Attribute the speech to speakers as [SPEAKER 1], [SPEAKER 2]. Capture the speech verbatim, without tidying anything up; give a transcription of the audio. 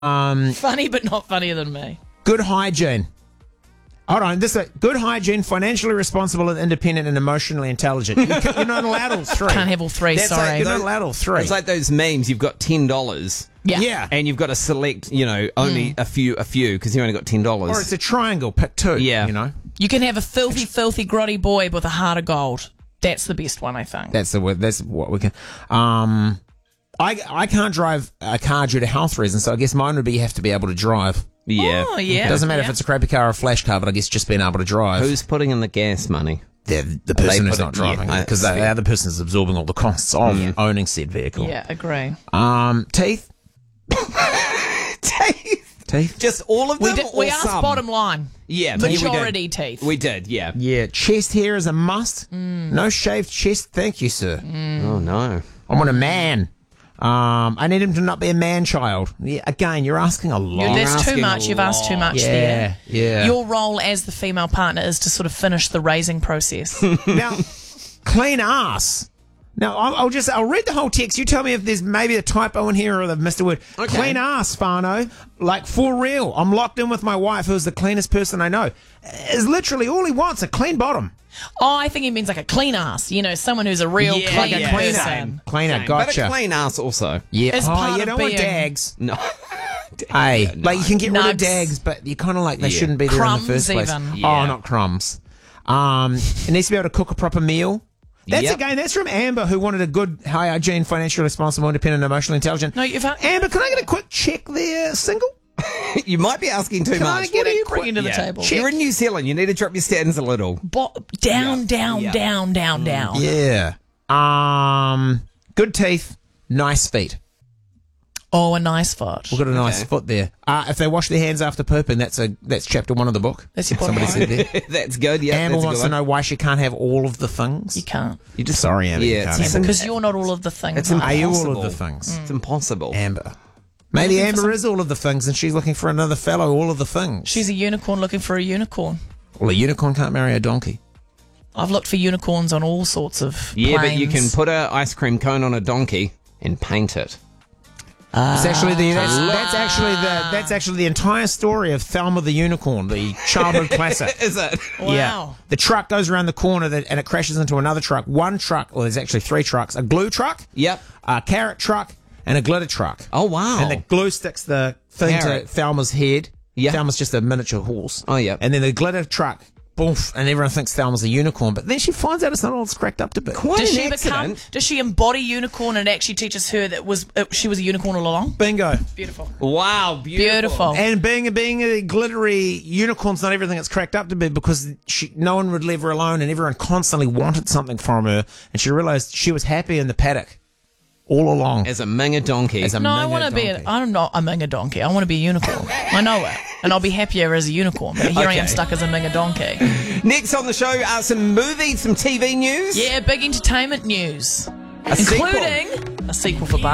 [SPEAKER 1] Um,
[SPEAKER 2] Funny, but not funnier than me.
[SPEAKER 1] good hygiene. Hold on, this is good hygiene, financially responsible and independent and emotionally intelligent. You ca- You're not allowed all three.
[SPEAKER 2] Can't have all three,
[SPEAKER 3] That's
[SPEAKER 2] sorry.
[SPEAKER 3] like
[SPEAKER 1] You're not allowed all three.
[SPEAKER 3] It's like those memes. You've got ten dollars.
[SPEAKER 2] yeah.
[SPEAKER 1] yeah.
[SPEAKER 3] And you've got to select, you know, only a few, a few, because you only got ten dollars.
[SPEAKER 1] Or it's a triangle, pick two.
[SPEAKER 3] Yeah.
[SPEAKER 1] You know?
[SPEAKER 2] You can have a filthy, filthy, grotty boy with a heart of gold. That's the best one, I think.
[SPEAKER 1] That's the word. That's what we can. Um, I I can't drive a car due to health reasons, so I guess mine would be you have to be able to drive.
[SPEAKER 3] yeah.
[SPEAKER 2] Oh, yeah.
[SPEAKER 1] It doesn't matter
[SPEAKER 2] yeah.
[SPEAKER 1] if it's a crappy car or a flash car, but I guess just being able to drive.
[SPEAKER 3] Who's putting in the gas money?
[SPEAKER 1] They're the
[SPEAKER 3] They
[SPEAKER 1] person who's
[SPEAKER 3] put
[SPEAKER 1] not
[SPEAKER 3] it- yeah,
[SPEAKER 1] driving
[SPEAKER 3] I-
[SPEAKER 1] because
[SPEAKER 3] it's
[SPEAKER 1] the
[SPEAKER 3] fair.
[SPEAKER 1] other person is absorbing all the costs of owning said vehicle.
[SPEAKER 2] Yeah, agree.
[SPEAKER 1] Um, teeth,
[SPEAKER 3] Teeth.
[SPEAKER 1] teeth.
[SPEAKER 3] Just all of them.
[SPEAKER 2] We, did,
[SPEAKER 3] or
[SPEAKER 2] we asked
[SPEAKER 3] some?
[SPEAKER 2] bottom line.
[SPEAKER 3] Yeah, yeah, we did.
[SPEAKER 2] Majority teeth.
[SPEAKER 3] We did, yeah.
[SPEAKER 1] Yeah, chest hair is a must. No shaved chest, thank you, sir.
[SPEAKER 3] Oh no.
[SPEAKER 1] I want a man. Um, I need him to not be a man child. Yeah, again, you're asking a lot.
[SPEAKER 2] You- There's too
[SPEAKER 3] asking
[SPEAKER 2] much.
[SPEAKER 3] a
[SPEAKER 2] You've asked too
[SPEAKER 3] lot.
[SPEAKER 2] much
[SPEAKER 1] Yeah,
[SPEAKER 2] there.
[SPEAKER 1] yeah.
[SPEAKER 2] Your role as the female partner is to sort of finish the raising process.
[SPEAKER 1] Now, clean ass. Now, I'll, I'll just, I'll read the whole text. You tell me if there's maybe a typo in here or they've missed a word.
[SPEAKER 3] Okay.
[SPEAKER 1] Clean ass, Fano. Like, for real. I'm locked in with my wife, who's the cleanest person I know. Is literally all he wants, a clean bottom.
[SPEAKER 2] Oh, I think he means like a clean ass. You know, someone who's a real
[SPEAKER 3] Yeah,
[SPEAKER 2] clean
[SPEAKER 3] yeah.
[SPEAKER 1] Cleaner.
[SPEAKER 2] person.
[SPEAKER 1] Cleaner,
[SPEAKER 3] But
[SPEAKER 1] gotcha.
[SPEAKER 3] a clean ass also.
[SPEAKER 1] yeah.
[SPEAKER 2] As
[SPEAKER 1] oh,
[SPEAKER 2] part
[SPEAKER 1] you
[SPEAKER 2] of
[SPEAKER 1] don't want
[SPEAKER 2] being-
[SPEAKER 1] dags.
[SPEAKER 3] No.
[SPEAKER 1] Hey,
[SPEAKER 3] Yeah, no.
[SPEAKER 1] like you can get rid of
[SPEAKER 2] Nugs.
[SPEAKER 1] dags, but you kind of like they
[SPEAKER 3] Yeah.
[SPEAKER 1] shouldn't be there
[SPEAKER 2] Crumbs
[SPEAKER 1] in the first place.
[SPEAKER 2] even.
[SPEAKER 1] Oh,
[SPEAKER 3] Yeah.
[SPEAKER 1] not crumbs. Um, it needs to be able to cook a proper meal. That's
[SPEAKER 3] Yep.
[SPEAKER 1] again. That's from Amber, who wanted a good, high hygiene, financially responsible, independent, emotionally intelligent.
[SPEAKER 2] No, you've
[SPEAKER 1] Amber, can I get a quick check there? Single?
[SPEAKER 3] You might be asking too
[SPEAKER 1] Can I
[SPEAKER 3] much.
[SPEAKER 1] get
[SPEAKER 2] What are
[SPEAKER 1] a
[SPEAKER 2] you
[SPEAKER 1] quick-
[SPEAKER 2] bringing to the
[SPEAKER 3] Yeah.
[SPEAKER 2] table?
[SPEAKER 3] You're in New Zealand. You need to drop your statins a little.
[SPEAKER 2] Bo- down,
[SPEAKER 3] Yeah.
[SPEAKER 2] down,
[SPEAKER 3] Yeah.
[SPEAKER 2] down, down, down.
[SPEAKER 1] Yeah. Um, good teeth, nice feet.
[SPEAKER 2] Oh, a nice foot.
[SPEAKER 1] We've got a nice
[SPEAKER 3] Okay.
[SPEAKER 1] foot there. Uh, if they wash their hands after pooping, that's a that's chapter one of the book.
[SPEAKER 2] That's your bottom
[SPEAKER 1] Somebody
[SPEAKER 2] line.
[SPEAKER 1] said there.
[SPEAKER 3] That's good. Yeah.
[SPEAKER 1] Amber
[SPEAKER 3] that's a
[SPEAKER 1] wants
[SPEAKER 3] good
[SPEAKER 1] to
[SPEAKER 3] one.
[SPEAKER 1] know why she can't have all of the things.
[SPEAKER 2] You can't.
[SPEAKER 1] You just sorry, Amber.
[SPEAKER 3] Yeah,
[SPEAKER 1] you
[SPEAKER 3] it's
[SPEAKER 1] can't
[SPEAKER 3] just
[SPEAKER 1] have
[SPEAKER 2] Because you're not all of the things.
[SPEAKER 3] It's
[SPEAKER 2] are you?
[SPEAKER 1] Are you all of
[SPEAKER 3] impossible.
[SPEAKER 1] the things?
[SPEAKER 3] It's impossible.
[SPEAKER 1] Amber. Maybe
[SPEAKER 2] looking for
[SPEAKER 1] Amber
[SPEAKER 2] some-
[SPEAKER 1] is all of the things and she's looking for another fellow all of the things.
[SPEAKER 2] She's a unicorn looking for a unicorn.
[SPEAKER 1] Well, a unicorn can't marry a donkey.
[SPEAKER 2] I've looked for unicorns on all sorts of
[SPEAKER 3] Yeah, but you can
[SPEAKER 2] planes.
[SPEAKER 3] put a ice cream cone on a donkey and paint it.
[SPEAKER 1] It's actually the that's, that's actually the that's actually the entire story of Thelma the Unicorn, the childhood classic.
[SPEAKER 3] Is it?
[SPEAKER 2] Wow.
[SPEAKER 1] Yeah. The truck goes around the corner that, and it crashes into another truck. One truck, well, there's actually three trucks. A glue truck,
[SPEAKER 3] Yep.
[SPEAKER 1] a carrot truck, and a glitter truck.
[SPEAKER 3] Oh wow.
[SPEAKER 1] And the glue sticks the thing
[SPEAKER 3] Carrot.
[SPEAKER 1] to Thelma's head.
[SPEAKER 3] Yeah.
[SPEAKER 1] Thelma's just a miniature horse.
[SPEAKER 3] Oh, yeah.
[SPEAKER 1] And then the glitter truck, boof, and everyone thinks Thelma's a unicorn. But then she finds out it's not all it's cracked up to be.
[SPEAKER 3] Quite
[SPEAKER 2] Does
[SPEAKER 3] an
[SPEAKER 2] she
[SPEAKER 3] accident.
[SPEAKER 2] become? Does she embody unicorn and actually teaches her that was uh, she was a unicorn all along?
[SPEAKER 1] Bingo.
[SPEAKER 2] Beautiful.
[SPEAKER 3] Wow, beautiful.
[SPEAKER 2] Beautiful.
[SPEAKER 1] And being a, being a glittery unicorn's not everything it's cracked up to be because she, no one would leave her alone and everyone constantly wanted something from her. And she realised she was happy in the paddock all along.
[SPEAKER 3] As a minga donkey.
[SPEAKER 1] As a
[SPEAKER 2] No, I
[SPEAKER 1] minga
[SPEAKER 2] want to be.
[SPEAKER 1] donkey.
[SPEAKER 2] A, I'm not a minga donkey. I want to be a unicorn. I know it, and I'll be happier as a unicorn. But here I am
[SPEAKER 3] Okay.
[SPEAKER 2] stuck as a minga donkey.
[SPEAKER 3] Next on the show, uh, some movies, some T V news.
[SPEAKER 2] Yeah, big entertainment news,
[SPEAKER 3] A sequel.
[SPEAKER 2] including a sequel for Bar.